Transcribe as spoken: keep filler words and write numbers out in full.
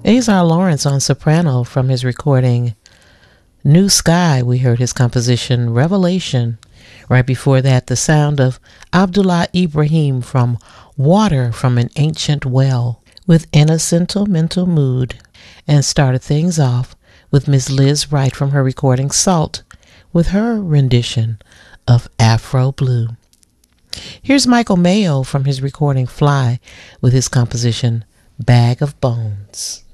Azar Lawrence on soprano from his recording New Sky. We heard his composition Revelation. Right before that, the sound of Abdullah Ibrahim from Water from an Ancient Well with In a Sentimental Mood, and started things off with Miss Liz Wright from her recording Salt with her rendition of Afro Blue. Here's Michael Mayo from his recording Fly with his composition Bag of Bones.